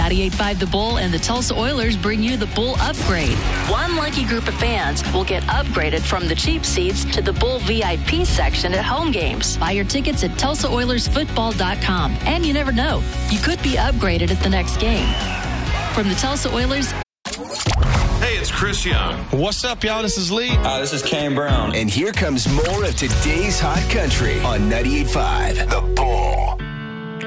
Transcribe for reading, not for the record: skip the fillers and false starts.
98.5 The Bull and the Tulsa Oilers bring you the Bull Upgrade. One lucky group of fans will get upgraded from the cheap seats to the Bull VIP section at home games. Buy your tickets at TulsaOilersFootball.com. And you never know, you could be upgraded at the next game. From the Tulsa Oilers. Hey, it's Chris Young. What's up, y'all? This is Lee. This is Kane Brown. And here comes more of today's hot country on 98.5 The Bull.